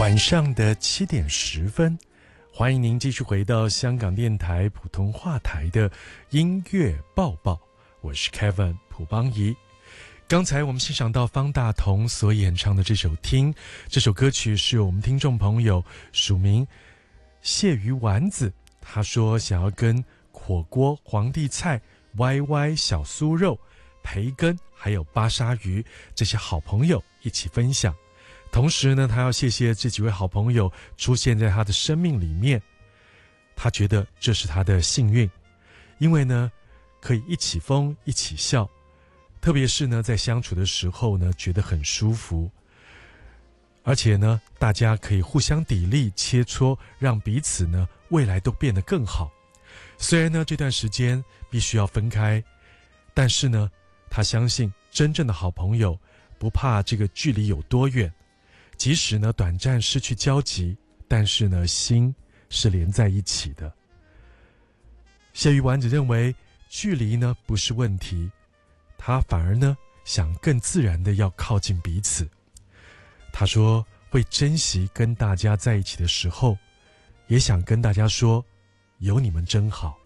晚上的7:10，欢迎您继续回到香港电台普通话台的音乐报报，我是 Kevin 蒲邦仪。刚才我们欣赏到方大同所演唱的这首《听》，这首歌曲是由我们听众朋友署名蟹鱼丸子，他说想要跟火锅、皇帝菜、歪歪小酥肉、培根还有巴沙鱼这些好朋友一起分享。同时呢，他要谢谢这几位好朋友出现在他的生命里面，他觉得这是他的幸运，因为呢可以一起疯一起笑，特别是呢在相处的时候呢觉得很舒服，而且呢大家可以互相砥砺切磋，让彼此呢未来都变得更好。虽然呢这段时间必须要分开，但是呢他相信真正的好朋友不怕这个距离有多远，即使呢短暂失去交集，但是呢心是连在一起的。蟹鱼丸子认为距离呢不是问题，他反而呢想更自然的要靠近彼此。他说会珍惜跟大家在一起的时候，也想跟大家说有你们真好。